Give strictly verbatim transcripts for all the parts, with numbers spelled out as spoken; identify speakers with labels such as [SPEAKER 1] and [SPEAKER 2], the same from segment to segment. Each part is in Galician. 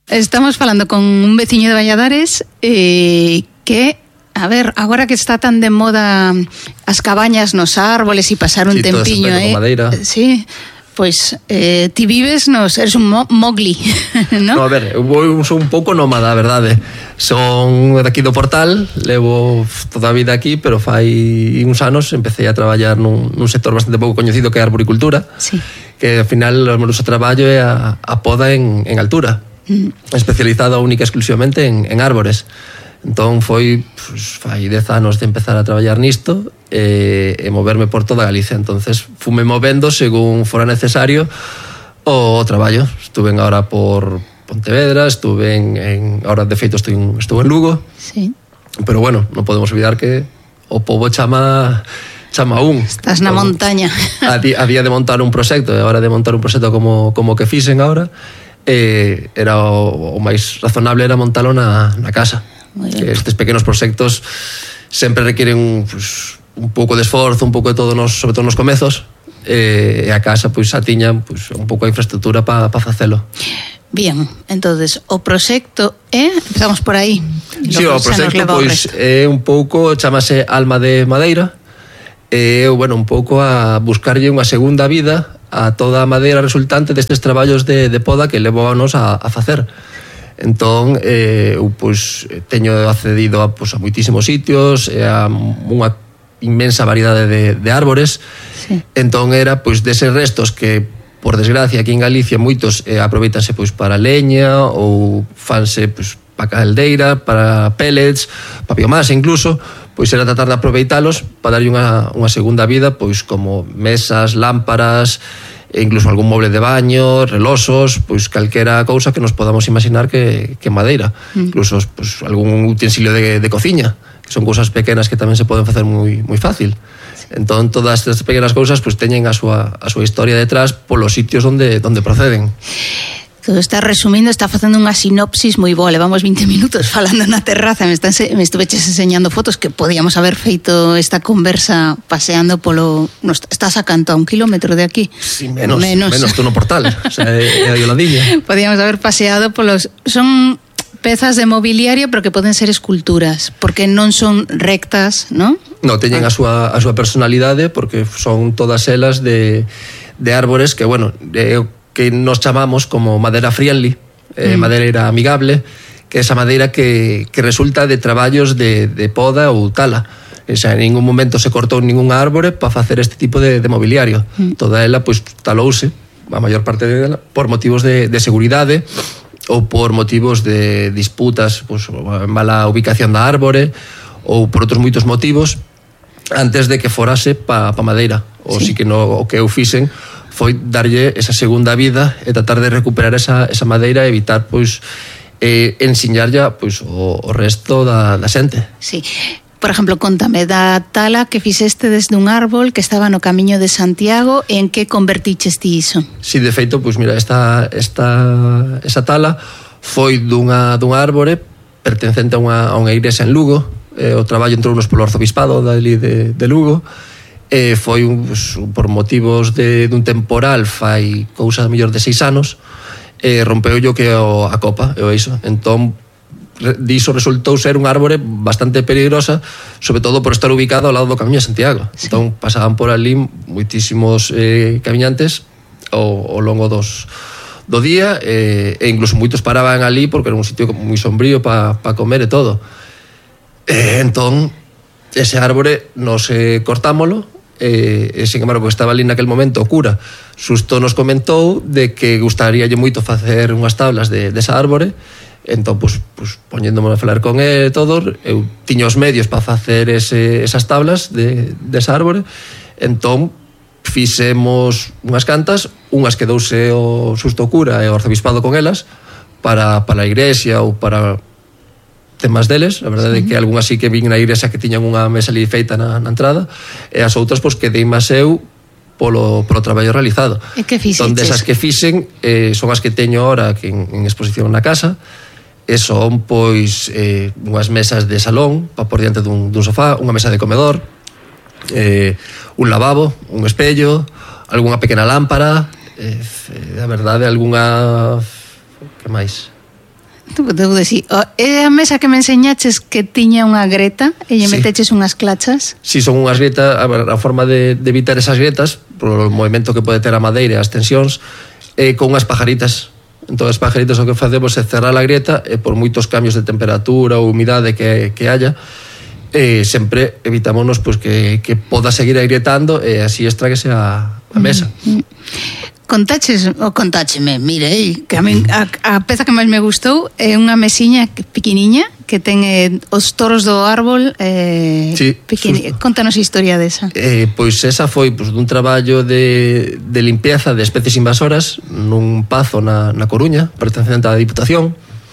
[SPEAKER 1] Estamos falando con un veciño de Valladares eh, que, a ver, agora que está tan de moda as cabañas nos árboles e pasar un
[SPEAKER 2] sí,
[SPEAKER 1] tempiño, eh,
[SPEAKER 2] madeira.
[SPEAKER 1] Sí, pois eh, ti vives nos, eres un mo Mowgli, ¿no?
[SPEAKER 2] No, a ver, eu son un pouco nómada, a verdade. Son daqui do Portal, levo toda a vida aquí, pero fai uns anos empecé a traballar nun, nun sector bastante pouco coñecido que é a arboricultura,
[SPEAKER 1] sí.
[SPEAKER 2] Que ao final o meu traballo é a, a poda en, en altura. Especializada única e exclusivamente en, en árbores. Entón foi, pues, fai dez anos de empezar a traballar nisto e, e moverme por toda Galicia. Entonces fume movendo según fora necesario o, o traballo. Estuve agora por Pontevedra, estuve en, en ahora de feito estuve en, estuve en Lugo.
[SPEAKER 1] Sí.
[SPEAKER 2] Pero bueno, non podemos olvidar que o pobo chama chama un.
[SPEAKER 1] Estás na entón, montaña.
[SPEAKER 2] Había de montar un proxecto, e agora de montar un proxecto como, como que fixen agora. Eh, era o, o máis razonable era montalo na, na casa. Que estes pequenos proxectos sempre requieren pues, un pouco de esforzo, un pouco de todo nos, sobre todo nos comezos, eh, e a casa pois pues, atiña pues, un pouco de infraestructura para pa facelo.
[SPEAKER 1] Bien, entonces o proxecto é, empezamos por aí.
[SPEAKER 2] Si, sí, o proxecto pois é un pouco, chamase Alma de Madeira, e bueno, un pouco a buscarlle unha segunda vida a toda a madeira resultante destes traballos de, de poda que levábanos a, a facer. Entón, eh, eu pois, teño accedido a, pois, a moitísimos sitios, e a unha inmensa variedade de, de árbores. Sí. Entón era pois, deses restos que, por desgracia, aquí en Galicia moitos eh, aproveitanse pois, para leña ou fanse pois, para caldeira, para pellets, para biomasa incluso, pois era tratar de aproveitalos para darlle unha, unha segunda vida, pois como mesas, lámparas, e incluso algún moble de baño, reloxos, pois calquera cousa que nos podamos imaginar que, que madeira. Mm. Incluso pois, algún utensilio de, de cociña, que son cousas pequenas que tamén se poden facer moi, moi fácil. Entón, todas estas pequenas cousas pois, teñen a súa, a súa historia detrás polos sitios onde, onde proceden.
[SPEAKER 1] Todo está resumindo, está facendo unha sinopsis moi boa. Levamos vinte minutos falando na terraza, me, están, me estuveches enseñando fotos que podíamos haber feito esta conversa paseando polo... Nos, estás a canto a un kilómetro de aquí?
[SPEAKER 2] Sí, menos, menos, menos tú no Portal, o sea, é a Ioladiña.
[SPEAKER 1] Podíamos haber paseado polos... Son pezas de mobiliario, pero que poden ser esculturas, porque non son rectas, non?
[SPEAKER 2] No, teñen a súa, a súa personalidade, porque son todas elas de, de árbores que, bueno... De, que nos chamamos como madeira friendly, eh, mm. madeira amigable, que é esa madeira que, que resulta de traballos de, de poda ou tala. O sea, en ningún momento se cortou ninguna árbore para facer este tipo de, de mobiliario. Mm. Toda ela, pois, talouse, a maior parte dela, por motivos de, de seguridade ou por motivos de disputas, pois, mala ubicación da árbore ou por outros moitos motivos, antes de que forase pa, pa madeira. Ou sí. Si que no, o que eu fixen foi darlle esa segunda vida e tratar de recuperar esa, esa madeira e evitar, pois, eh, ensiñarlle pois, o, o resto da, da xente.
[SPEAKER 1] Sí. Por exemplo, contame da tala que fixeste desde un árbol que estaba no Camiño de Santiago, en que convertiches ti iso?
[SPEAKER 2] Si, sí, de feito, pois mira, esta, esta, esa tala foi dunha, dunha árbore pertencente a unha, a unha igrexa en Lugo. Eh, o traballo entrou nos polo arzobispado dali de, de Lugo. Eh, foi un, pues, por motivos de, dun temporal fai cousa mellor de seis anos, eh, rompeu yo que o, a copa e o iso. Entón diso resultou ser un árbore bastante peligrosa, sobre todo por estar ubicado ao lado do Camiño de Santiago. Sí. Entón pasaban por ali moitísimos eh, camiñantes ao, ao longo dos do día, eh, e incluso moitos paraban ali porque era un sitio moi sombrío para pa comer e todo. Eh, entón ese árbore nos eh, cortámolo. E, e sin embargo, que estaba ali naquel momento o cura susto nos comentou de que gustaríalle moito facer unhas tablas de, de esa árbore. Entón, pues, pues, poñéndome a falar con ele e todo, eu tiña os medios para facer ese, esas tablas de, de esa árbore. Entón fixemos unhas cantas, unhas que douse o susto o cura e o arzobispado con elas para, para a igrexa ou para temas deles. A verdade é sí. Que algunhas sí que vin na igrexa que tiñan unha mesa ali feita na, na entrada, e as outras pois que dei máis eu polo, polo traballo realizado.
[SPEAKER 1] E que fixeches?
[SPEAKER 2] Son desas que fixen, eh, son as que teño ahora aquí en, en exposición na casa, e son pois eh, unhas mesas de salón para por diante dun, dun sofá, unha mesa de comedor, eh, un lavabo, un espello, algunha pequena lámpara, eh, a verdade, algunha... que máis?
[SPEAKER 1] Debo decir, é a mesa que me enseñaches que tiña unha greta e lle sí. meteches unhas clachas?
[SPEAKER 2] Si, sí, son unhas grietas, a forma de, de evitar esas grietas, por o movimento que pode ter a madeira e as tensións, eh, con unhas pajaritas. Entón, as pajaritas o que facemos é cerrar a grieta e por moitos cambios de temperatura ou humidade que, que haya, eh, sempre evitámonos pues, que, que poda seguir agrietando e así estraguese a, a mesa. Mm-hmm.
[SPEAKER 1] Contaches, o contácheme, mire, que a, min, a, a peza que máis me gustou é unha mesiña pequeniña que ten eh, os toros do árbol eh,
[SPEAKER 2] sí,
[SPEAKER 1] pequeni... Contanos a historia desa.
[SPEAKER 2] Eh, pois esa foi pues, dun traballo de, de limpieza de especies invasoras nun pazo na, na Coruña, pertencente á Diputación.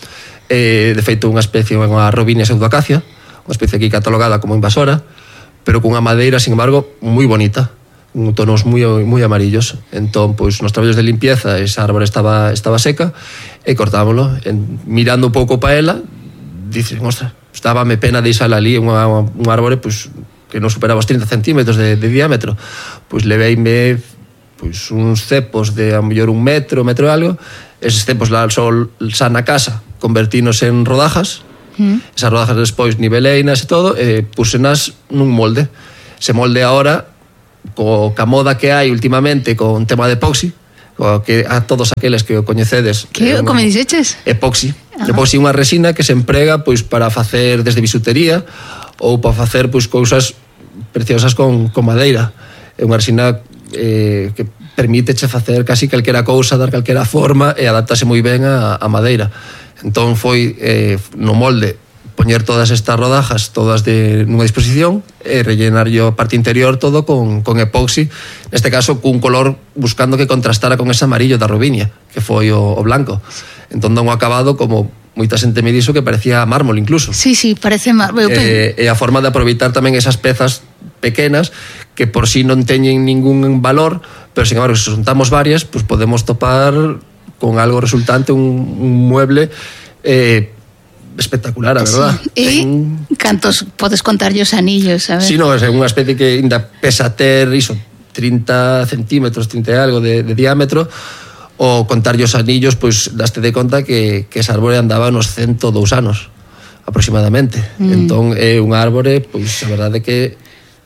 [SPEAKER 2] Eh, de feito, unha especie, unha Robinia pseudoacacia, unha especie aquí catalogada como invasora, pero cunha madeira, sin embargo, moi bonita, con tonos moi moi amarillos. Entón, pois, nos traballos de limpieza, esa árbore estaba estaba seca e cortámoslo. En, mirando un pouco pa ela, dices, ostras, estábame pena deixala ali, unha, unha árbore pois, que non superaba os trinta centímetros de, de diámetro. Pois leveime pois, uns cepos de a mellor un metro, metro e algo. Eses cepos lá sol xa na casa convertínos en rodajas. Mm. Esas rodajas despois niveleinas e todo, e pusenas nun molde. Se molde agora, co ca moda que hai últimamente con tema de epoxi, co que a todos aqueles que o coñecedes.
[SPEAKER 1] Que, eh, como dixeches?
[SPEAKER 2] Epoxi. Ajá. Epoxi é unha resina que se emprega pois para facer desde bisutería ou para facer pois cousas preciosas con, con madeira. É unha resina eh, que permíteche facer casi calquera cousa, dar calquera forma e adaptase moi ben a, a madeira. Entón foi eh, no molde poñer todas estas rodajas todas de nunha disposición e rellenar yo a parte interior todo con, con epoxi, neste caso cun color buscando que contrastara con ese amarillo da Robinia, que foi o, o blanco. Entón dá un acabado como moita xente me dixo que parecía mármol incluso.
[SPEAKER 1] Sí, sí, parece mármol.
[SPEAKER 2] E, e a forma de aproveitar tamén esas pezas pequenas que por si non teñen ningún valor, pero sin embargo, se juntamos varias, pues podemos topar con algo resultante, un, un mueble eh, espectacular, a verdad.
[SPEAKER 1] Sí. E en... cantos podes contar os anillos, a ver?
[SPEAKER 2] Sí, no, é unha especie que ainda pesa ter iso, trinta centímetros, trinta e algo de, de diámetro, o contar os anillos, pois daste de conta que, que esa árbore andaba nos ciento dous anos, aproximadamente. Mm. Entón, é unha árbore, pois, a verdade que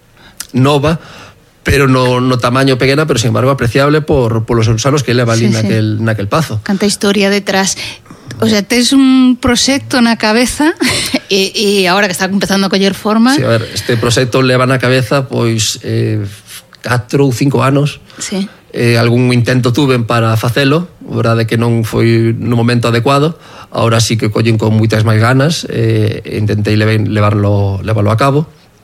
[SPEAKER 2] nova, pero no, no tamaño pequena, pero sin embargo apreciable por, por los anos que leva ali sí, naquel, sí. naquel pazo.
[SPEAKER 1] Canta historia detrás. O sea, tes un proxecto na cabeza e, e agora que está empezando a coller forma...
[SPEAKER 2] Sí, a ver, este proxecto leva na cabeza pois eh, catro ou cinco anos.
[SPEAKER 1] Sí.
[SPEAKER 2] Eh, algún intento tuven para facelo, a verdade que non foi no momento adecuado. Agora sí que collen con moitas máis ganas e eh, intentei levarlo, levarlo a cabo.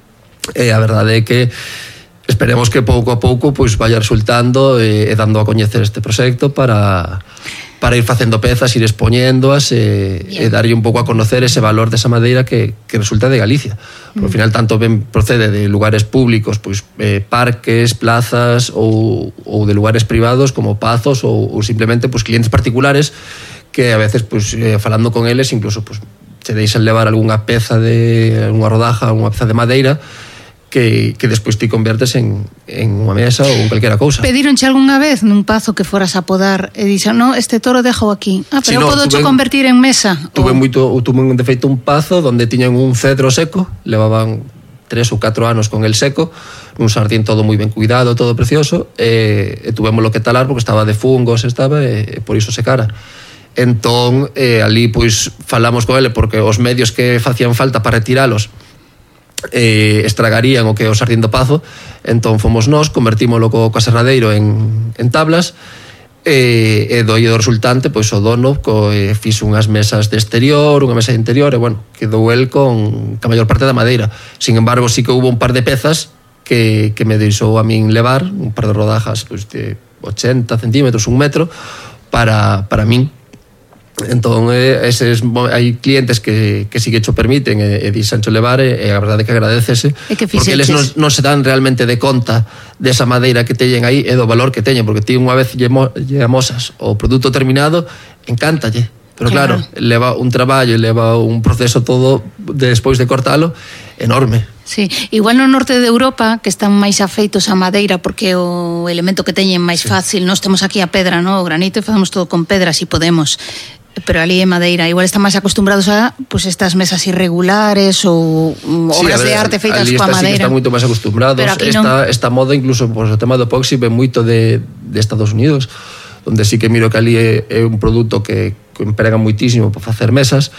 [SPEAKER 2] E eh, a verdade é que esperemos que pouco a pouco pois vaya resultando e, e dando a coñecer este proxecto para... para ir facendo pezas, ir expoñéndoas e, e darlle un pouco a conocer ese valor desa madeira que, que resulta de Galicia. Por mm. final, tanto ben procede de lugares públicos, pois eh, parques, plazas ou, ou de lugares privados como pazos ou, ou simplemente pois, clientes particulares que a veces, pois, eh, falando con eles, incluso pois, se deixan levar algunha peza de algunha rodaja, algunha peza de madeira que, que despois ti convertes en, en unha mesa ou en calquera cousa.
[SPEAKER 1] Pedironche algunha vez nun pazo que foras a podar e dixen, no, este toro deixo aquí. Ah, pero sí, no, podo cho convertir en mesa.
[SPEAKER 2] Tuve o... moito, tuve de feito un pazo onde tiñan un cedro seco, levaban tres ou catro anos con el seco, un sardín todo moi ben cuidado, todo precioso, e, e tuvemos que talar porque estaba de fungos, estaba, e, e por iso se cara. Entón, eh, ali, pois, falamos con ele porque os medios que facían falta para retiralos eh, estragarían o que é o sardín do pazo. Entón fomos nós, convertímoslo co, co aserradeiro en, en tablas e, e doi do resultante, pois o dono co, eh, fixo unhas mesas de exterior, unha mesa de interior e bueno, quedou el con a maior parte da madeira. Sin embargo, sí que hubo un par de pezas que, que me deixou a min levar, un par de rodajas pois, de ochenta centímetros, un metro para, para min. Entón, eh, eses, hai clientes que, que sí que cho permiten e, e dixancho levar e, e a verdade que agradecese porque eles non, non se dan realmente de conta desa madeira que teñen aí e do valor que teñen, porque ti unha vez lle, lle amosas o produto terminado, encántalle, pero claro, claro leva un traballo e leva un proceso todo de, despois de cortalo enorme.
[SPEAKER 1] Sí, igual no norte de Europa que están máis afeitos a madeira porque o elemento que teñen máis sí. fácil, nós temos aquí a pedra, no? O granito e facemos todo con pedra si podemos. Pero ali en Madeira igual están máis acostumbrados a pues, estas mesas irregulares ou sí, obras ver, de arte feitas coa madeira.
[SPEAKER 2] Sí, están moito máis acostumbrados. Esta, non... esta moda incluso por o tema do epoxi ven moito de, de Estados Unidos, onde sí que miro que ali é, é un produto que, que emprega moitísimo para facer mesas.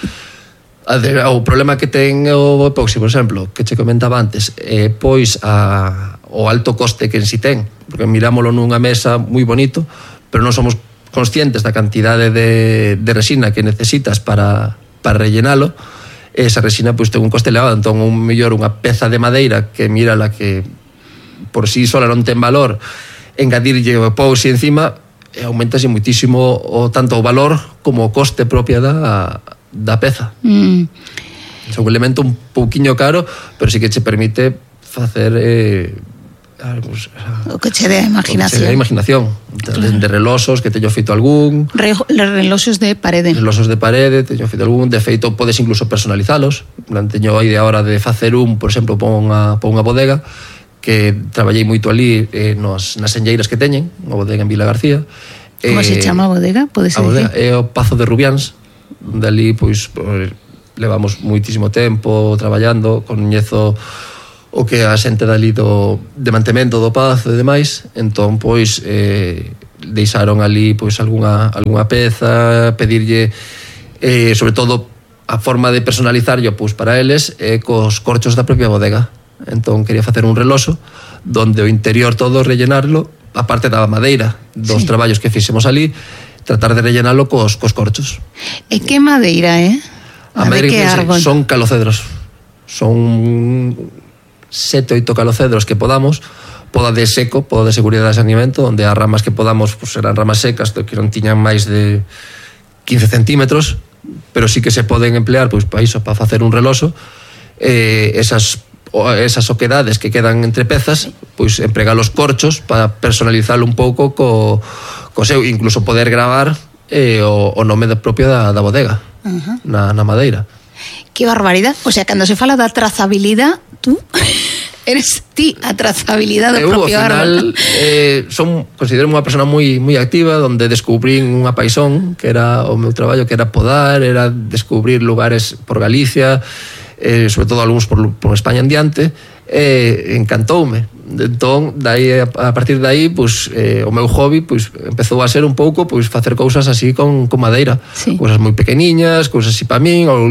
[SPEAKER 2] O problema que ten o epoxi, por exemplo, que che comentaba antes, é pois a, o alto coste que en si ten, porque mirámoslo nunha mesa moi bonito, pero non somos conscientes da cantidade de, de resina que necesitas para, para rellenalo. Esa resina pois ten un coste elevado, entón un mellor unha peza de madeira que mira la que por si sola non ten valor, engadirlle o epoxi encima, aumentase moitísimo o, tanto o valor como o coste propia da da peza. Mm. É un elemento un pouquiño caro, pero sí que che permite facer eh,
[SPEAKER 1] pues, o que che dé a imaginación. O que che dé
[SPEAKER 2] a imaginación. Claro. De, de reloxos que teño feito algún.
[SPEAKER 1] Re, reloxos de parede.
[SPEAKER 2] Reloxos de parede, teño feito algún. De feito, podes incluso personalizalos. Teño a idea ahora de facer un, por exemplo, pon unha, pon unha bodega que traballei moito ali eh, nos, nas enlleiras que teñen, unha bodega en Vila García.
[SPEAKER 1] Como eh, se chama a bodega? Podes
[SPEAKER 2] a bodega é o Pazo de Rubiáns. De ali, pois, pois, levamos moitísimo tempo traballando, coñezo o que a xente dali do, de mantemento do pazo e demais, entón, pois, eh, deixaron ali, pois, algunha, algunha peza, pedirlle, eh, sobre todo, a forma de personalizarlo, pois, para eles, eh, cos corchos da propia bodega. Entón, quería facer un reloxo, donde o interior todo rellenarlo, a parte da madeira, dos sí. traballos que fixemos ali, tratar de rellenalo cos, cos corchos.
[SPEAKER 1] E que madeira, eh?
[SPEAKER 2] A, a madeira que árbol? Son calocedros. Son sete, oito calocedros que podamos, poda de seco, poda de seguridade de saneamento, onde as ramas que podamos pues, serán ramas secas, que non tiñan máis de quince centímetros, pero sí que se poden emplear pues, para iso, para facer un reloxo. Eh, esas esas oquedades que quedan entre pezas, pois empregar os corchos para personalizarlo un pouco co, co seu, incluso poder gravar eh, o, o nome propio da, da bodega, uh-huh. na, na madeira.
[SPEAKER 1] Que barbaridade, o sea, cando se fala da trazabilidade, tú eres ti a trazabilidade do propio árbol.
[SPEAKER 2] Eh, son, considero unha persona moi moi activa, onde descubrín unha paixón, que era o meu traballo, que era podar, era descubrir lugares por Galicia, eh, sobre todo algúns por, por España en diante, eh, encantoume. Entón, dai, a partir de aí, pues, eh, o meu hobby pues, empezou a ser un pouco pues, facer cousas así con, con madeira, sí. Cousas moi pequeniñas, cousas así para min, ou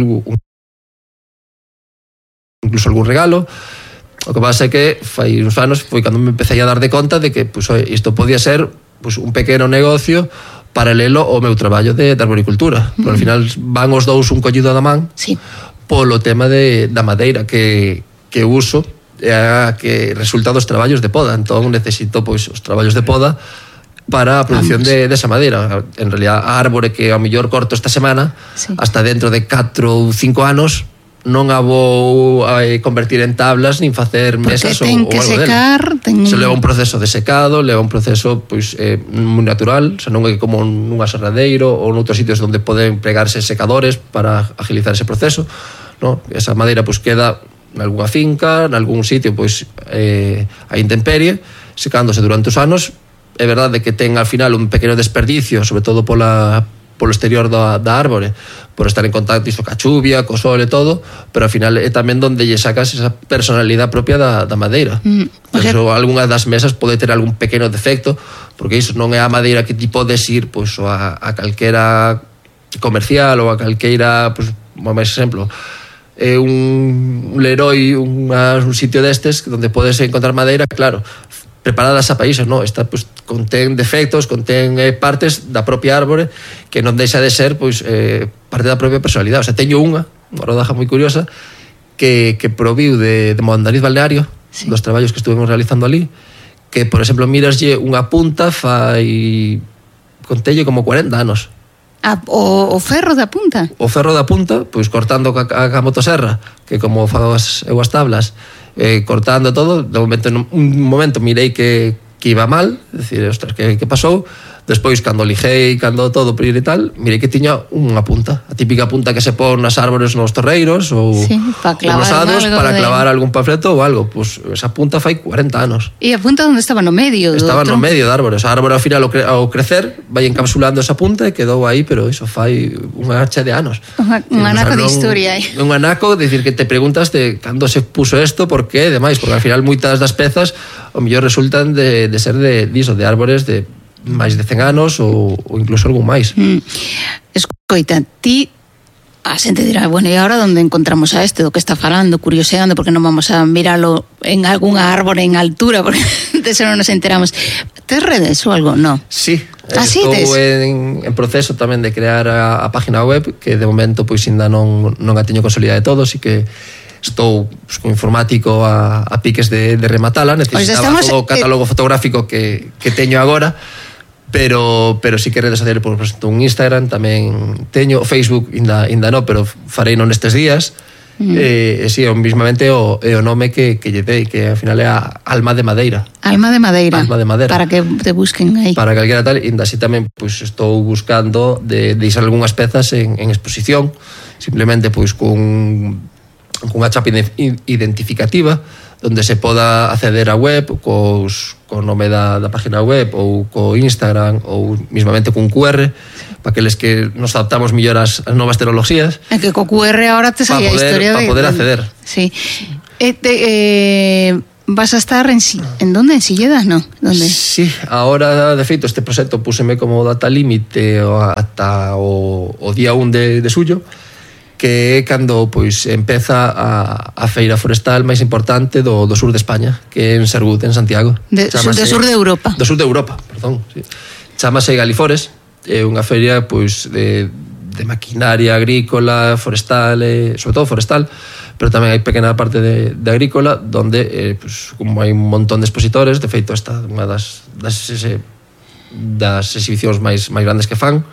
[SPEAKER 2] incluso algún regalo. O que pasa é que fai uns anos foi cando me empecé a dar de conta de que pues, isto podía ser pues, un pequeno negocio paralelo ao meu traballo de, de arboricultura. Mm. Pero ao final van os dous un collido da man, sí. Polo tema de, da madeira que, que uso é a que resulta dos traballos de poda. Entón necesito pois, os traballos de poda para a produción de, de esa madeira. En realidad a árbore que ao mellor corto esta semana, sí. Hasta dentro de catro ou cinco anos non a vou a convertir en tablas nin facer mesas ou, ou algo
[SPEAKER 1] secar,
[SPEAKER 2] dela. Ten... Se leva un proceso de secado, leva un proceso pois, eh, moi natural, o sea, non é como nun aserradeiro ou noutros sitios onde poden pregarse secadores para agilizar ese proceso, no? Esa madeira pois, queda en algunha finca, en algún sitio pois, eh, a intemperie, secándose durante os anos. É verdade que ten al final un pequeno desperdicio, sobre todo pola polo exterior da, da árbore, por estar en contacto isto ca chuvia, co sol e todo, pero ao final é tamén onde lle sacas esa personalidade propia da, da madeira. Mm, o sea, eso, algunha das mesas pode ter algún pequeno defecto, porque iso non é a madeira que ti podes ir pois, a, a calquera comercial ou a calqueira, pois, un exemplo, é un, un Leroy, unha, un sitio destes onde podes encontrar madeira, claro, preparadas a países, no, esta pues, contén defectos, contén eh, partes da propia árbore que non deixa de ser pois, eh, parte da propia personalidade. O sea, teño unha, unha rodaja moi curiosa que, que proviu de, de Mondariz Balneario, sí. Dos traballos que estuvemos realizando ali, que, por exemplo, miraslle unha punta fai contelle como cuarenta anos.
[SPEAKER 1] A, o, o ferro da punta?
[SPEAKER 2] O ferro da punta, pois cortando ca, ca, ca motoserra, que como fago as, eu as tablas, eh, cortando todo, de momento, un momento mirei que, que iba mal, decir, ostras, que, que pasou, Despois, cando lixei, cando todo por ir e tal, mirei que tiña unha punta, a típica punta que se pon nas árbores nos torreiros ou,
[SPEAKER 1] sí, pa
[SPEAKER 2] ou nos ados para
[SPEAKER 1] de...
[SPEAKER 2] clavar algún panfleto ou algo. Pues esa punta fai cuarenta anos.
[SPEAKER 1] E a punta onde estaba? No medio?
[SPEAKER 2] Estaba no medio de árbores. O árbore ao final ao, cre ao crecer vai encapsulando esa punta e quedou aí, pero iso fai unha hacha de anos.
[SPEAKER 1] Un anaco de historia aí.
[SPEAKER 2] Un anaco, decir que te preguntas de cando se puso isto, por qué, demais, porque ao final moitas das pezas o mellor resultan de, de ser de diso, de árbores de máis de cen anos ou, ou incluso algún máis.
[SPEAKER 1] Mm. Escoita, ti a xente dirá, bueno, e agora onde encontramos a este do que está falando, curioseando, porque non vamos a miralo en algunha árbore en altura, porque de eso non nos enteramos. Tes redes ou algo? No.
[SPEAKER 2] Sí,
[SPEAKER 1] ah,
[SPEAKER 2] estou
[SPEAKER 1] sí,
[SPEAKER 2] en, en proceso tamén de crear a, a página web, que de momento pois ainda non, non a teño consolidada de todo, así que estou pues, con informático a, a piques de, de rematala, necesitaba pues todo o catálogo eh... fotográfico que, que teño agora, pero pero sí que redes sociales, por exemplo, un Instagram tamén teño, Facebook ainda ainda no, pero farei non nestes días. Mm. Eh, e si, sí, mismamente o, é o nome que, que lle dei, que ao final é a Alma de Madeira.
[SPEAKER 1] Alma de Madeira.
[SPEAKER 2] Alma de Madeira.
[SPEAKER 1] Para que te busquen aí.
[SPEAKER 2] Para calquera tal, ainda así tamén pues, estou buscando de deixar algunhas pezas en, en exposición, simplemente pois pues, con cunha chapa identificativa onde se poda acceder á web cos, co nome da, da página web ou co Instagram ou mismamente cun cu erre para aqueles que nos adaptamos mellor ás, ás novas tecnologías.
[SPEAKER 1] É que co cu erre agora te saía a historia
[SPEAKER 2] para
[SPEAKER 1] de...
[SPEAKER 2] poder acceder.
[SPEAKER 1] Sí. E te, eh, vas a estar en, en donde? En Silleda, no? Donde?
[SPEAKER 2] Sí, ahora de feito este proxecto púseme como data límite ata o, o día un de, de suyo, que é cando pois empeza a, a feira forestal máis importante do, do sur de España, que é en Sergut, en Santiago.
[SPEAKER 1] De, Chámase, de sur de Europa.
[SPEAKER 2] Do sur de Europa, perdón. Sí. Chámase Galifores, é unha feria pois de, de maquinaria agrícola, forestal, eh, sobre todo forestal, pero tamén hai pequena parte de, de agrícola, donde eh, pois, como hai un montón de expositores, de feito esta unha das, das, ese, das exhibicións máis, máis grandes que fan,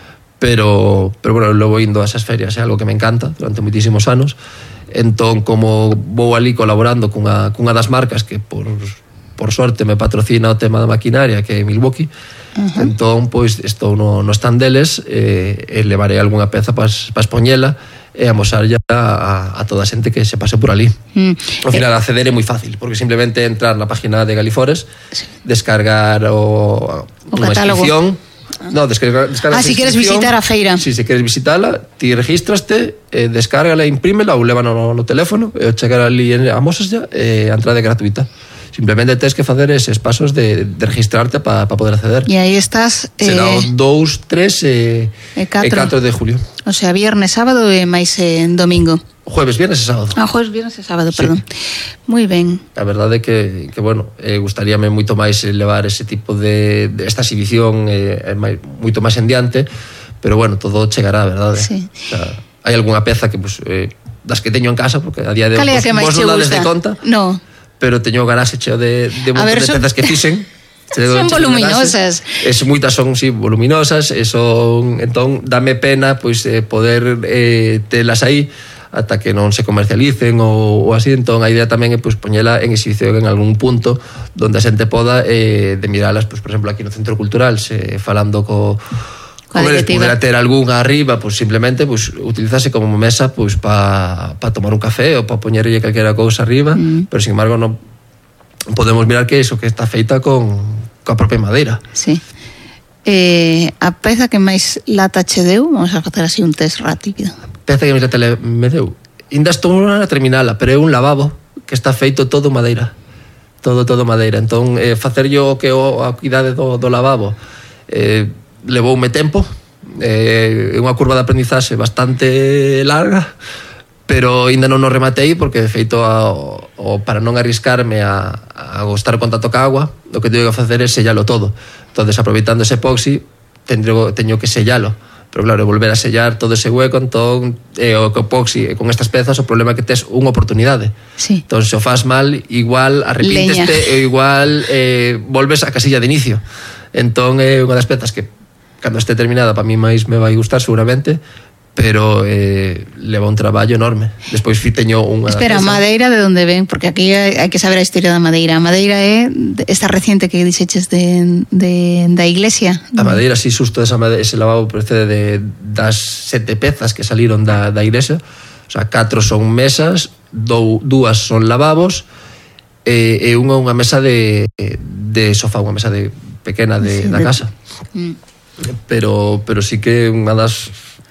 [SPEAKER 2] pero, pero bueno, logo indo a esas ferias é algo que me encanta durante moitísimos anos. Entón, como vou ali colaborando cunha, cunha das marcas que por, por sorte me patrocina o tema da maquinaria, que é Milwaukee, uh-huh. Entón, pois, estou no, no stand deles e, e levarei algunha peza para pa expoñela e amosar ya a, a toda a xente que se pase por ali. Mm. Ao final, eh, acceder é moi fácil, porque simplemente entrar na página de Galifores, sí. Descargar o,
[SPEAKER 1] o unha inscripción.
[SPEAKER 2] No, descarga, descarga
[SPEAKER 1] ah, si queres visitar a feira.
[SPEAKER 2] Si, si queres visitala, ti registraste, eh, descárgala, imprímela ou lévano no, no teléfono e o chegar ali a Mosas ya, e a entrada é gratuita. Simplemente tens que facer eses pasos de, de registrarte para pa poder acceder.
[SPEAKER 1] E aí estás...
[SPEAKER 2] Será eh, o dous, tres e, e catro de julio.
[SPEAKER 1] O sea, viernes, sábado e máis en domingo.
[SPEAKER 2] Jueves, viernes e sábado.
[SPEAKER 1] Ah, jueves, viernes e sábado, sí. Perdón. Moi ben.
[SPEAKER 2] A verdade é que, que bueno, eh, gustaríame moito máis levar ese tipo de, de esta exhibición eh, moito máis en diante, pero bueno, todo chegará, verdade?
[SPEAKER 1] Sí.
[SPEAKER 2] O sea, hai algunha peza que, pues, eh, das que teño en casa, porque a día de
[SPEAKER 1] hoxe vos
[SPEAKER 2] non dades de conta.
[SPEAKER 1] No.
[SPEAKER 2] Pero teño o garaxe cheo de, de montón ver, de pezas son... que fixen.
[SPEAKER 1] Son voluminosas.
[SPEAKER 2] Es, moitas son, sí, voluminosas, e son, entón, dame pena pois eh, poder eh, telas aí ata que non se comercialicen ou, ou así. Entón a idea tamén é pois, poñela en exhibición en algún punto donde a xente poda eh, de miralas, pois, por exemplo, aquí no Centro Cultural, se, falando co como eles pudera ter algunha arriba, pues simplemente pues, utilizase como mesa pues, para pa tomar un café ou para poñerlle calquera cousa arriba, mm. pero sin embargo non podemos mirar que iso que está feita con coa propia madeira.
[SPEAKER 1] Sí. Eh, a peza que máis lata che deu, vamos a facer así un test rápido.
[SPEAKER 2] A peza que máis lata me deu, ainda estou na terminala, pero é un lavabo que está feito todo madeira. Todo, todo madeira. Entón, eh, facer yo que o, a cuidade do, do lavabo eh, levoume tempo, é eh, unha curva de aprendizaxe bastante larga, pero ainda non o rematei porque de feito a, o, para non arriscarme a, a estar en contacto ca agua, o que teño que facer é sellalo todo. Entonces, aproveitando ese epoxi, tendré, teño que sellalo, pero claro, volver a sellar todo ese hueco, entón eh, o epoxi con estas pezas, o problema é que tes unha oportunidade.
[SPEAKER 1] Sí.
[SPEAKER 2] Entón, se o fas mal, igual arrepínteste e igual eh, volves a casilla de inicio. Entón, é unha das pezas que cando este terminada para mí máis me vai gustar seguramente, pero eh, leva un traballo enorme. Despois fi teño unha...
[SPEAKER 1] Espera, a madeira de onde ven? Porque aquí hai, hai que saber a historia da madeira. A madeira é esta reciente que dixeches de, de, da iglesia.
[SPEAKER 2] A madeira, si, susto esa madeira, ese lavabo procede de, das sete pezas que saliron da, da iglesia. O sea, catro son mesas, dou, dúas son lavabos, e, e unha unha mesa de, de sofá, unha mesa de pequena de, sí, da de... casa. Mm. Pero, pero sí que unha das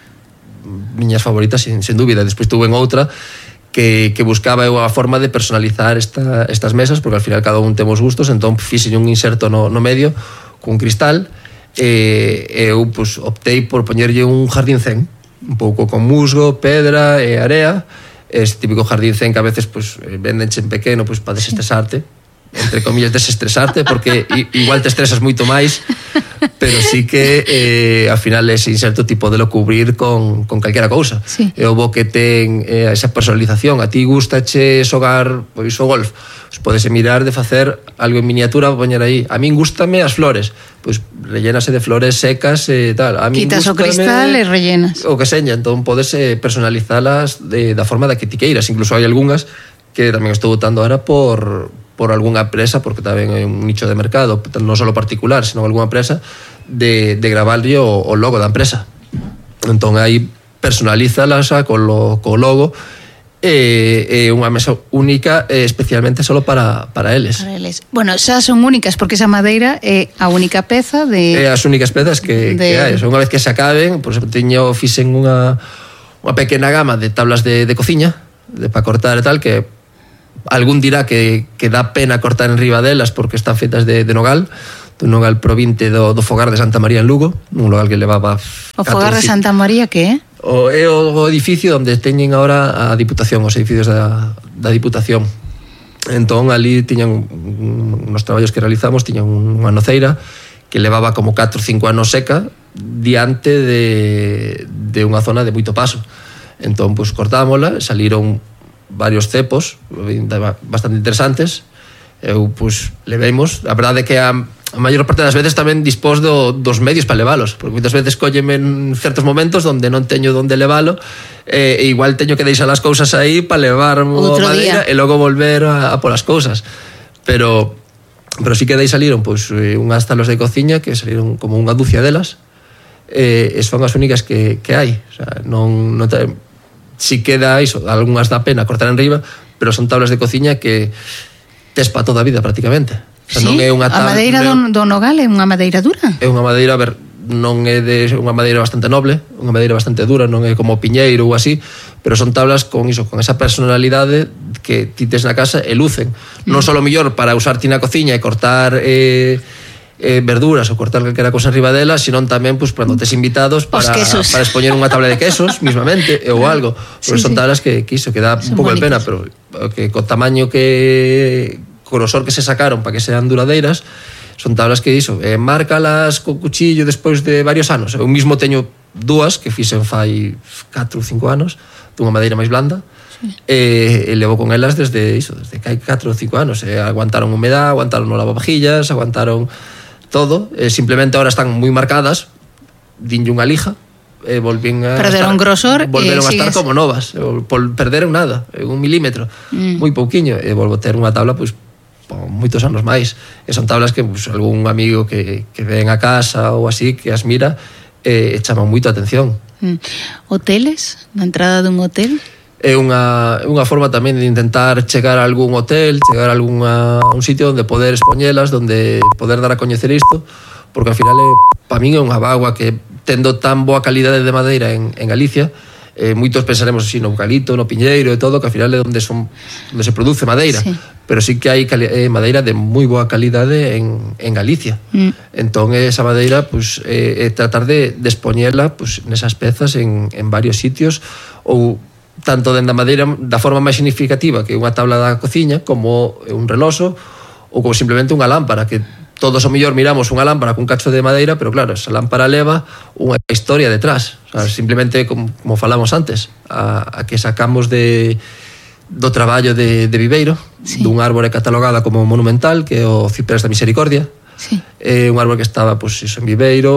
[SPEAKER 2] miñas favoritas, sin, sin dúbida. Despois tuve en outra que, que buscaba unha forma de personalizar esta, estas mesas, porque al final cada un temos gustos, entón fixen un inserto no, no medio cun cristal, e eu pues, optei por poñerlle un jardín zen, un pouco con musgo, pedra e area, este típico jardín zen que a veces pues, vendenche en pequeno pues, para desestresarte, entre comillas desestresarte, porque igual te estresas moito máis, pero sí que eh, ao final ese inserto tipo de lo cubrir con, con calquera cousa.
[SPEAKER 1] Sí.
[SPEAKER 2] E o bo que ten eh, esa personalización. A ti gustache xogar pois, o golf, pues, podes mirar de facer algo en miniatura, poñer aí. A min gústame as flores, pois pues, rellenase de flores secas e tal. A min
[SPEAKER 1] quitas o cristal e rellenas.
[SPEAKER 2] O que seña, entón podes eh, personalizalas de, da forma da que ti queiras. Incluso hai algunhas que tamén estou votando ahora por... por algunha empresa, porque tamén hai un nicho de mercado, non só particular, sino algunha empresa, de, de gravarlle o, o logo da empresa. Entón aí personalízalas co, lo, co logo, e, e unha mesa única eh, especialmente solo para, para eles.
[SPEAKER 1] Para eles. Bueno, xa son únicas, porque esa madeira é a única peza de...
[SPEAKER 2] É as únicas pezas que, de... que hai. Unha vez que se acaben, por exemplo, teño, fixen unha, unha pequena gama de tablas de, de cociña, de, para cortar e tal, que algún dirá que, que dá pena cortar en riba delas porque están feitas de, de nogal, do nogal provinte do, do fogar de Santa María en Lugo, un local que levaba...
[SPEAKER 1] O fogar de Santa María que é?
[SPEAKER 2] O, é o edificio onde teñen ahora a Diputación, os edificios da, da Diputación. Entón, ali tiñan nos traballos que realizamos, tiñan unha noceira que levaba como catro ou cinco anos seca diante de, de unha zona de moito paso. Entón, pues, cortámola, saliron varios cepos bastante interesantes. Eu, pues, levemos. A verdade é que a, a maior parte das veces tamén dispós do, dos medios para leválos, porque moitas veces colleme en certos momentos onde non teño onde leválo, e, e igual teño que deixar as cousas aí para levar a madeira e logo volver a, a por as cousas. Pero pero sí que dai saliron pues, unhas tablas de cociña que saliron como unha dúcia delas, e, e son as únicas que, que hai. O sea, non, non te, si queda iso, algunhas dá pena cortar en riba, pero son tablas de cociña que tes pa toda a vida prácticamente. O sea,
[SPEAKER 1] sí?
[SPEAKER 2] Non é unha tabla,
[SPEAKER 1] a madeira do, do nogal é unha madeira dura?
[SPEAKER 2] É unha madeira, a ver, non é de unha madeira bastante noble, unha madeira bastante dura, non é como piñeiro ou así, pero son tablas con iso, con esa personalidade que ti tes na casa e lucen. Mm. Non só o mellor para usar ti na cociña e cortar eh, eh, verduras ou cortar calquera cosa arriba dela, senón tamén pues, cando tes invitados para, para expoñer unha tabla de quesos mismamente ou algo, porque sí, son tablas que, que iso, que dá un pouco de pena, pero que co tamaño que co grosor que se sacaron para que sean duradeiras, son tablas que iso, eh, márcalas co cuchillo despois de varios anos. Eu mismo teño dúas que fixen fai catro ou cinco anos, dunha madeira máis blanda, sí. e, e levo con elas desde iso, desde que hai catro ou cinco anos, e aguantaron humedad, aguantaron no lavavajillas, aguantaron todo, eh, simplemente ahora están moi marcadas, dinlle unha lija, e volvín a
[SPEAKER 1] perderon
[SPEAKER 2] estar,
[SPEAKER 1] grosor,
[SPEAKER 2] volveron
[SPEAKER 1] e
[SPEAKER 2] a estar como novas, por perderon nada, un milímetro, mm. moi pouquiño, e volvo a ter unha tabla pois por moitos anos máis, e son tablas que pues, algún amigo que, que ven a casa ou así, que as mira, e eh, chaman moito a atención.
[SPEAKER 1] Mm. Hoteles? Na entrada dun hotel?
[SPEAKER 2] É unha, unha forma tamén de intentar chegar a algún hotel, chegar a algún un sitio onde poder expoñelas, onde poder dar a coñecer isto, porque ao final é, para min é unha bagua que tendo tan boa calidade de madeira en, en Galicia, eh, moitos pensaremos así no eucalipto, no piñeiro e todo, que ao final é onde, son, onde se produce madeira, sí. Pero sí que hai cali- eh, madeira de moi boa calidade en, en Galicia. Mm. Entón esa madeira pues, eh, é tratar de, de expoñela pues, nesas pezas en, en varios sitios, ou tanto dende a madeira da forma máis significativa que unha tabla da cociña, como un reloxo ou como simplemente unha lámpara, que todos o mellor miramos unha lámpara cun cacho de madeira, pero claro, esa lámpara leva unha historia detrás, o sea, simplemente como, como falamos antes, a, a que sacamos de do traballo de, de Viveiro, sí. Dun árbore catalogada como monumental, que é o Ciprés da Misericordia.
[SPEAKER 1] Sí.
[SPEAKER 2] É un árbore que estaba pues, iso, en Viveiro,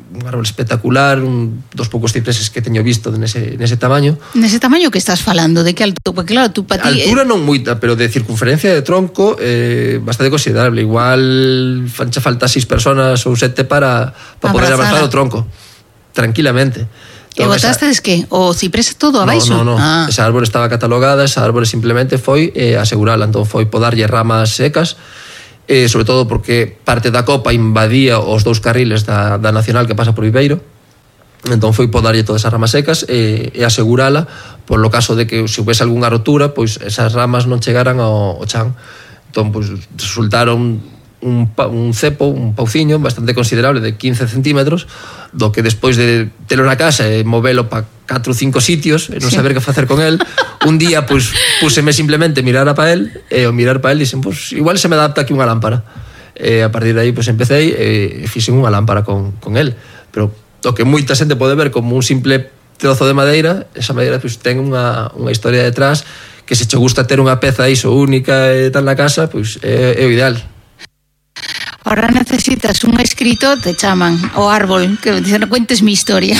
[SPEAKER 2] un árbol espectacular, un dos poucos cipreses que teño visto nese, nese tamaño.
[SPEAKER 1] Nese tamaño que estás falando, de que altura? Porque claro, tú para ti...
[SPEAKER 2] Altura non moita, pero de circunferencia de tronco eh, bastante considerable. Igual fancha falta seis personas ou sete para, para poder abrazar o tronco tranquilamente.
[SPEAKER 1] E botaste esa... que? O ciprés todo abaixo?
[SPEAKER 2] No, no, no.
[SPEAKER 1] Ah.
[SPEAKER 2] Esa árbore estaba catalogada, esa árbore simplemente foi eh, asegurala, entón foi podarlle ramas secas, eh, sobre todo porque parte da copa invadía os dous carriles da, da Nacional que pasa por Viveiro, entón foi podarlle todas as ramas secas e, e asegurala por lo caso de que se houvese algunha rotura, pois esas ramas non chegaran ao, ao chan. Entón, pois, resultaron un, un cepo, un pauciño bastante considerable de quince centímetros, do que despois de telo na casa e movelo para catro ou cinco sitios e non sí. saber que facer con el, un día pois púseme simplemente mirar para el e ao mirar para el dixen, pois igual se me adapta aquí unha lámpara. E a partir de aí pois empecé e fixen unha lámpara con, con el. Pero o que moita xente pode ver como un simple trozo de madeira, esa madeira pois ten unha, unha historia detrás que se che gusta ter unha peza iso única e tal na casa, pois é, é o ideal.
[SPEAKER 1] Ahora necesitas un escritor, te chaman, o árbol, que dicen, cuentes mi historia.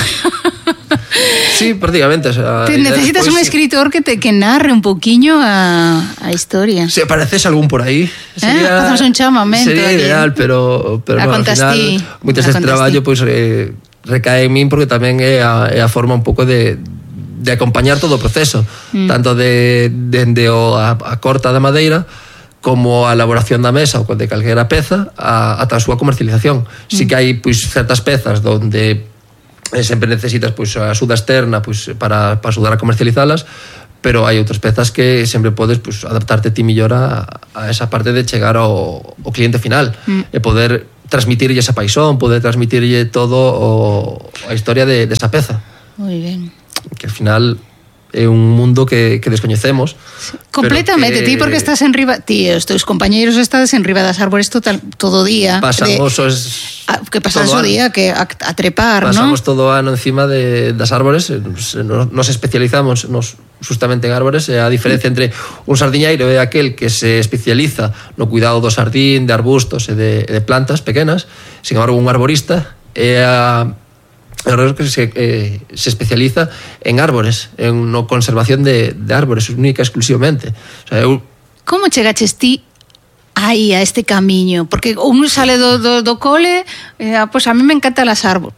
[SPEAKER 2] Sí, prácticamente. O sea,
[SPEAKER 1] te necesitas después, un escritor que te que narre un poquinho a, a historia.
[SPEAKER 2] Si apareces algún por ahí, sería,
[SPEAKER 1] ¿Eh? Facemos un chamamento.
[SPEAKER 2] Sería ideal, pero, pero no, al final, moitas deste traballo pues, eh, recae en min porque tamén é a, é a forma un pouco de, de acompañar todo o proceso, mm. tanto de, de, de o, a, a corta da madeira, como a elaboración da mesa ou de calquera peza ata a súa comercialización. Mm. Si que hai pois, certas pezas onde eh, sempre necesitas pois, a axuda externa pois, para, para axudar a comercializalas, pero hai outras pezas que sempre podes pois, adaptarte ti millor a, a esa parte de chegar ao, ao cliente final mm. e poder transmitirlle esa paixón, poder transmitirlle todo o, a historia de, de esa peza.
[SPEAKER 1] Moi ben.
[SPEAKER 2] Que al final é un mundo que, que descoñecemos.
[SPEAKER 1] Completamente,
[SPEAKER 2] que...
[SPEAKER 1] ti porque estás en riba, ti e os teus compañeiros estades en riba das árbores total, todo o día.
[SPEAKER 2] Pasamos
[SPEAKER 1] de,
[SPEAKER 2] os...
[SPEAKER 1] a, que pasamos o día que a, a trepar,
[SPEAKER 2] pasamos
[SPEAKER 1] ¿no?
[SPEAKER 2] Pasamos todo o ano encima de, das árbores, nos, nos especializamos nos, justamente en árbores, e a diferencia entre un sardiñeiro é aquel que se especializa no cuidado do sardín, de arbustos e de, de plantas pequenas, sin embargo un arborista é a é que se, eh, se especializa en árbores, en no conservación de, de árbores, única exclusivamente. O sea, eu...
[SPEAKER 1] Como chegaches ti aí a este camiño? Porque un sale do, do, do cole, eh, pues a mí me encantan las árboles.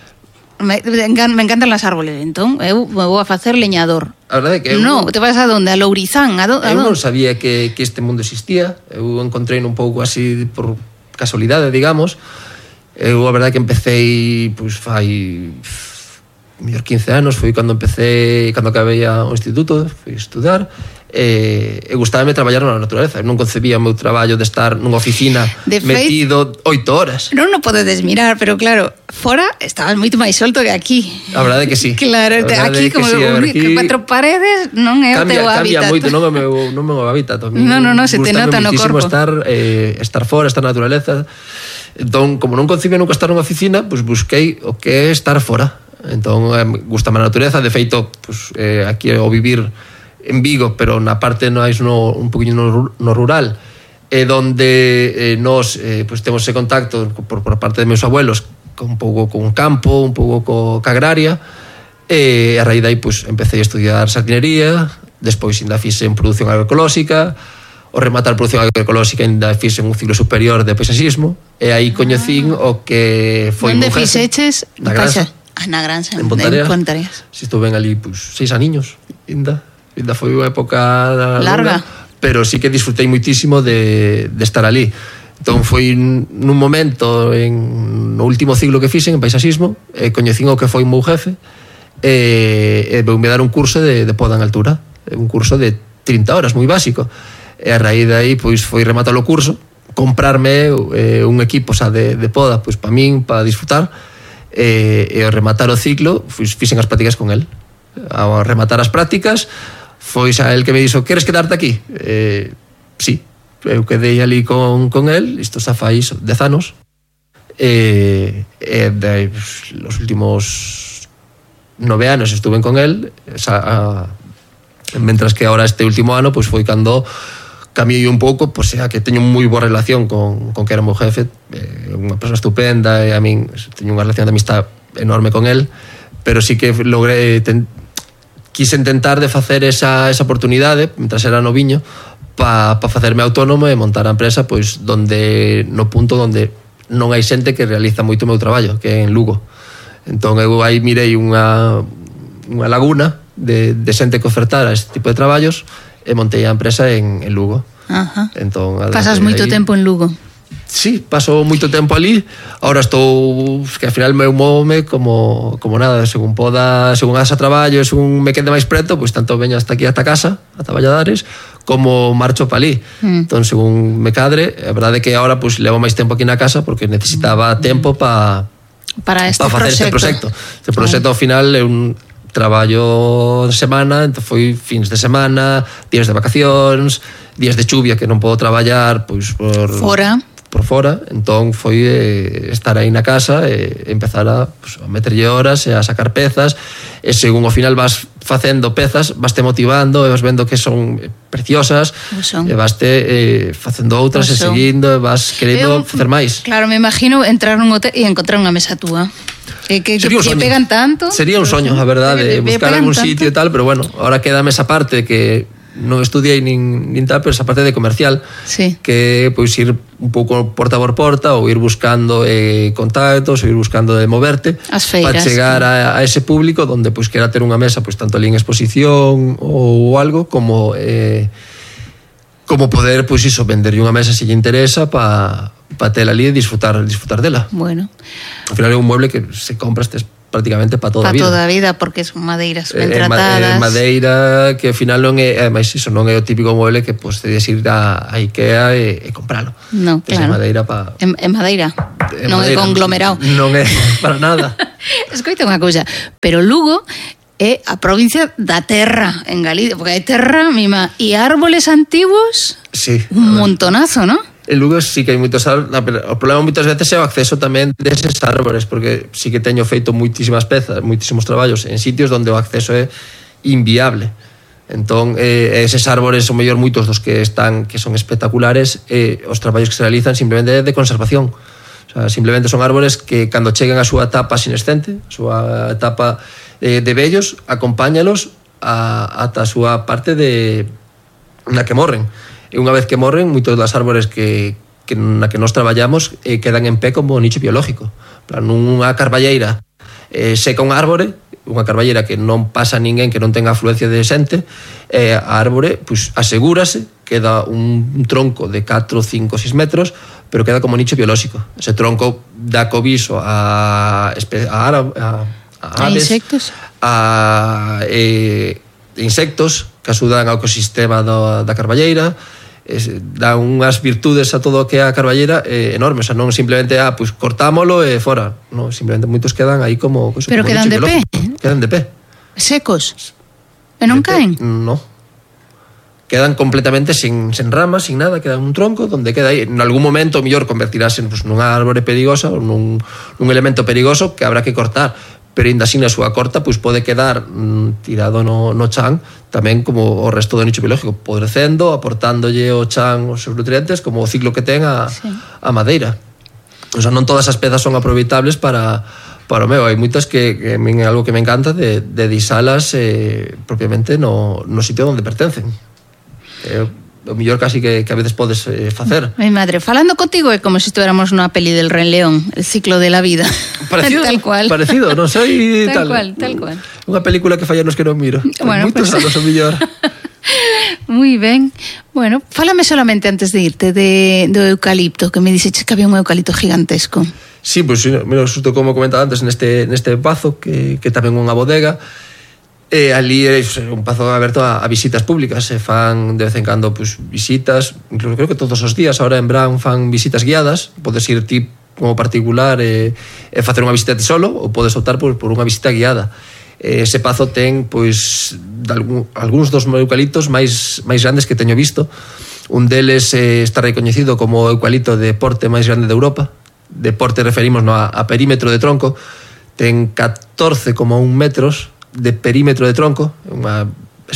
[SPEAKER 1] Me, me encantan las árboles, entón eu me vou a facer leñador.
[SPEAKER 2] A verdade é que eu
[SPEAKER 1] no, te vas a donde? A Lourizán? A do, a
[SPEAKER 2] eu non sabía que, que este mundo existía, eu encontrei un pouco así por casualidade, digamos. Eu a verdade que empecé pois fai mellor quince anos, foi cando empecé, cando acabei o instituto, fui estudar e, e gustábame traballar na naturaleza. Eu non concebía o meu traballo de estar nunha oficina de metido oito horas.
[SPEAKER 1] Non o podedes mirar, pero claro, fora estabas moito máis solto que aquí.
[SPEAKER 2] A verdade é que sí.
[SPEAKER 1] Claro, aquí como sí, aquí, cuatro paredes non é
[SPEAKER 2] cambia,
[SPEAKER 1] o teu hábitat.
[SPEAKER 2] Cambia moito, non é o meu, non é o meu hábitat.
[SPEAKER 1] No, no, no, se te nota no corpo.
[SPEAKER 2] Estar, eh, estar fora, estar na naturaleza. Entón, como non concibe nunca estar nunha oficina, pois busquei o que é estar fora. Entón, eh, gustame a naturaleza, de feito, pois, eh, aquí o vivir en Vigo, pero na parte no, un poquinho no, no rural, é donde eh, nos eh, pois, temos ese contacto por, por parte de meus abuelos un pouco con campo, un pouco co, ca agraria, e a raíz de aí pois, empecé a estudiar sardinería, despois ainda fixe en produción agroecolóxica, o rematar produción agroecolóxica ainda fixe un ciclo superior de paisajismo, e aí coñecín ah. o que foi
[SPEAKER 1] onde fixeches?
[SPEAKER 2] Na Granxa.
[SPEAKER 1] Ah, na Granxa,
[SPEAKER 2] en Pontareas.
[SPEAKER 1] Pontareas.
[SPEAKER 2] Si estuve ali pois, seis aniños, ainda. Ainda foi unha época
[SPEAKER 1] larga,
[SPEAKER 2] longa, pero sí que disfrutei muitísimo de, de estar ali. Entón foi nun momento en no último ciclo que fixen en paisajismo, e coñecín o que foi o meu jefe, e, e veume dar un curso de, de poda en altura, un curso de trinta horas, moi básico, e a raíz de aí pois foi rematar o curso, comprarme eh, un equipo xa de, de poda pois para min, para disfrutar, e, e ao rematar o ciclo pois, fixen as prácticas con el. Ao rematar as prácticas foi xa el que me dixo, queres quedarte aquí? Eh, sí, eu quedei ali con, con el, isto xa fai dez anos, e, e de, os últimos nove anos estuve con el, xa, a, mentras que ahora este último ano pues, foi cando cambiei un pouco, pois é que teño moi boa relación con, con que era o meu jefe, eh, unha persoa estupenda, e a min teño unha relación de amistad enorme con él, pero sí que logrei ten, quise intentar de facer esa, esa oportunidade mentras era noviño para pa facerme autónomo e montar a empresa pois donde no punto onde non hai xente que realiza moito o meu traballo, que é en Lugo. Entón eu aí mirei unha, unha laguna de, de xente que ofertara este tipo de traballos e montei a empresa en, en Lugo.
[SPEAKER 1] Ajá.
[SPEAKER 2] Entón,
[SPEAKER 1] pasas moito
[SPEAKER 2] aí,
[SPEAKER 1] tempo en Lugo?
[SPEAKER 2] Sí, paso moito tempo ali. Ahora estou, que ao final meu móvome como, como nada, según poda, según haxa traballo, según me quede máis preto, pois tanto veño hasta aquí, hasta casa, hasta Valladares, como marcho para ali. Mm. Entón, según me cadre, a verdade é que agora pois levo máis tempo aquí na casa porque necesitaba mm. tempo para
[SPEAKER 1] para este
[SPEAKER 2] pa facer
[SPEAKER 1] proxecto.
[SPEAKER 2] este proxecto. Este proxecto ao final é un traballo de semana, entón foi fins de semana, días de vacacións, días de chuvia que non podo traballar pois por
[SPEAKER 1] fora.
[SPEAKER 2] por fora, entón foi eh, estar aí na casa e empezar a, pues, a meterlle horas e a sacar pezas, e según ao final vas facendo pezas, vaste motivando e vas vendo que son preciosas, son. E vaste eh, facendo outras e seguindo, e vas querendo Eu, facer máis.
[SPEAKER 1] Claro, me imagino entrar nun hotel e encontrar unha mesa túa. Eh, que, que, que pegan tanto.
[SPEAKER 2] Sería un soño, a verdade, buscar algún sitio e tal, pero bueno, ahora quedame esa parte que non estudiei nin, nin tal, pero esa parte de comercial,
[SPEAKER 1] sí.
[SPEAKER 2] Que pois ir un pouco porta por porta ou ir buscando eh, contactos ou ir buscando de moverte para chegar a, a ese público donde pois quera ter unha mesa pois tanto ali en exposición ou algo como eh, como poder pois iso, venderlle unha mesa se lle interesa para pa tela ali e disfrutar, disfrutar dela.
[SPEAKER 1] Bueno.
[SPEAKER 2] Ao final é un mueble que se compra estes prácticamente para toda a vida.
[SPEAKER 1] Para toda a vida, porque son madeiras ben tratadas.
[SPEAKER 2] É madeira que ao final non é, ademais iso non é o típico mueble que podes pues, ir a, a Ikea e, e compralo.
[SPEAKER 1] Non, claro.
[SPEAKER 2] É madeira para...
[SPEAKER 1] É, é madeira, é non madeira, é conglomerado.
[SPEAKER 2] Non é para nada.
[SPEAKER 1] Escoita unha cousa, pero Lugo é a provincia da terra en Galicia, porque hai terra mima e árboles antiguos,
[SPEAKER 2] sí,
[SPEAKER 1] un montonazo, non?
[SPEAKER 2] En Lugo sí que hai moitos árboles, o problema moitas veces é o acceso tamén deses árboles, porque sí que teño feito moitísimas pezas, moitísimos traballos en sitios onde o acceso é inviable. Entón, eh, eses árboles son mellor moitos dos que están que son espectaculares, e eh, os traballos que se realizan simplemente de conservación. O sea, simplemente son árboles que cando cheguen a súa etapa sinescente, a súa etapa eh, de vellos, acompáñalos a, ata a súa parte de na que morren. E unha vez que morren, moitos das árbores que, que na que nós traballamos eh, quedan en pé como nicho biológico. Plan, unha carballeira eh, seca un árbore, unha carballeira que non pasa ninguén, que non tenga afluencia de xente, eh, a árbore pues, asegúrase, queda un tronco de catro, cinco, seis metros, pero queda como nicho biolóxico. Ese tronco dá cobiso a, a, a, a aves, a
[SPEAKER 1] insectos,
[SPEAKER 2] a eh, insectos que axudan ao ecosistema do, da carballeira, dá unhas virtudes a todo o que é a carballera eh, enormes, o sea, non simplemente ah, pues, cortámolo e fora, no, simplemente moitos quedan aí como, pues,
[SPEAKER 1] pero
[SPEAKER 2] como
[SPEAKER 1] quedan de pé,
[SPEAKER 2] quedan de pé,
[SPEAKER 1] secos e non caen,
[SPEAKER 2] no, quedan completamente sin, sin ramas, sin nada, quedan un tronco donde queda aí, en algún momento mellor convertirase pues, nunha árbore perigosa ou nun, nun elemento perigoso que habrá que cortar, pero ainda así na súa corta pois pode quedar mm, tirado no, no chan tamén como o resto do nicho biológico, podrecendo, aportándolle o chan os seus nutrientes como o ciclo que ten a, sí. a madeira. O sea, non todas as pezas son aproveitables para, para o meu, hai moitas que, que é algo que me encanta de, de disalas eh, propiamente no, no sitio onde pertencen. Eh, o mellor casi que, que a veces podes eh, facer.
[SPEAKER 1] Mi madre, falando contigo é como se si estuéramos nunha peli del Rey León, el ciclo de la vida.
[SPEAKER 2] Parecido,
[SPEAKER 1] tal cual.
[SPEAKER 2] Parecido, non sei
[SPEAKER 1] tal. Tal
[SPEAKER 2] tal.
[SPEAKER 1] cual, tal cual.
[SPEAKER 2] Unha película que fallanos que non miro.
[SPEAKER 1] Bueno,
[SPEAKER 2] moitos
[SPEAKER 1] pues...
[SPEAKER 2] anos o mellor.
[SPEAKER 1] Muy ben. Bueno, fálame solamente antes de irte de, do eucalipto, que me dixeches que había un eucalipto gigantesco.
[SPEAKER 2] Sí, pois, pues, mira, justo como comentaba antes, neste, neste pazo, que, que tamén é unha bodega, e ali é un pazo aberto a, a visitas públicas, se fan de vez en cando pues, visitas, incluso creo que todos os días agora en Bran fan visitas guiadas, podes ir ti como particular e, e facer unha visita ti solo, ou podes optar por, por unha visita guiada. Ese pazo ten pois algún, algúns dos eucaliptos máis, máis grandes que teño visto. Un deles eh, está recoñecido como o eucalipto de porte máis grande de Europa. De porte referimos no, a, a perímetro de tronco, ten catorce coma un metros de perímetro de tronco, unha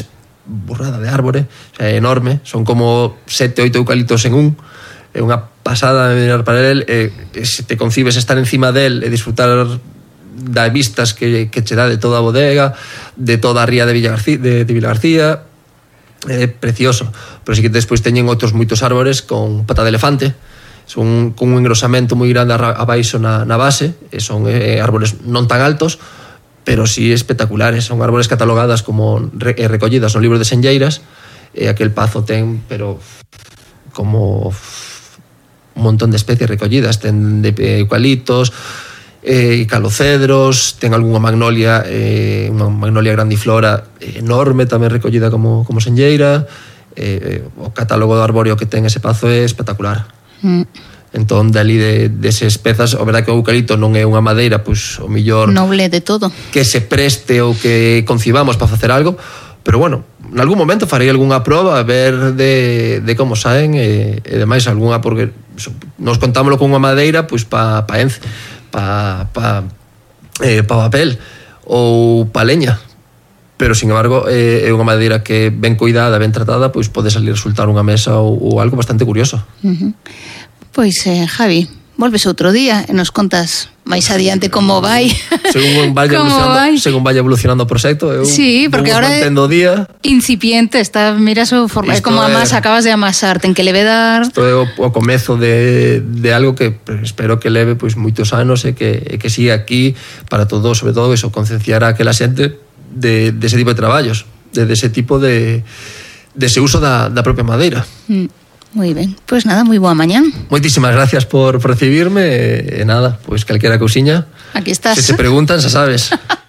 [SPEAKER 2] burrada de árbore, o sea, é enorme, son como sete, oito eucaliptos en un, é unha pasada de mirar para el, e, e se te concibes estar encima del e disfrutar das vistas que, que che dá de toda a bodega, de toda a ría de Villa García, de, de Villa García, é precioso, pero sí que despois teñen outros moitos árbores con pata de elefante, son con un engrosamento moi grande abaixo na, na base, e son eh, árbores non tan altos, pero sí espectaculares, son árbores catalogadas como re, eh, recollidas no libro de Senlleiras, e aquel pazo ten, pero como un montón de especies recollidas, ten de eucaliptos, eh, calocedros, ten algunha magnolia, eh, unha magnolia grandiflora enorme, tamén recollida como, como Senlleira, eh, o catálogo de arbóreo que ten ese pazo é espectacular. Mm. Entón, dali de, deses pezas, a verdade que o eucalipto non é unha madeira, pois, o mellor...
[SPEAKER 1] Noble de todo.
[SPEAKER 2] Que se preste ou que concibamos para facer algo, pero bueno, en algún momento farei algunha proba a ver de, de como saen e, e demais algunha, porque nos contámoslo con unha madeira, pois, pa, pa ence, pa, pa, eh, pa papel ou pa leña, pero sin embargo é unha madeira que ben cuidada, ben tratada, pois pode salir resultar unha mesa ou, ou algo bastante curioso.
[SPEAKER 1] Uh-huh. Pois, eh, Javi, volves outro día e nos contas máis adiante como vai.
[SPEAKER 2] Según vaya evolucionando, según vaya evolucionando o proxecto, eu
[SPEAKER 1] sí, porque ahora é
[SPEAKER 2] día.
[SPEAKER 1] Incipiente, está, mira su forma, é como a masa, acabas de amasar, ten que leve dar.
[SPEAKER 2] Isto é o, o comezo de, de algo que espero que leve pois moitos anos e que, e que siga aquí para todo, sobre todo eso, concienciar a aquela xente de, de ese tipo de traballos, de, de ese tipo de, de ese uso da, da propia madeira.
[SPEAKER 1] Mm. Moi ben, pois nada, moi boa mañán.
[SPEAKER 2] Moitísimas gracias por recibirme e, e nada, pois calquera cousiña.
[SPEAKER 1] Aquí estás.
[SPEAKER 2] Se te preguntan, xa sabes.